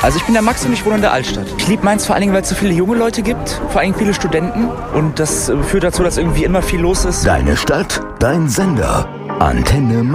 Also ich bin der Max und ich wohne in der Altstadt. Ich liebe Mainz vor allen Dingen, weil es so viele junge Leute gibt, vor allem viele Studenten. Und das führt dazu, dass irgendwie immer viel los ist. Deine Stadt, dein Sender. Antenne Mainz.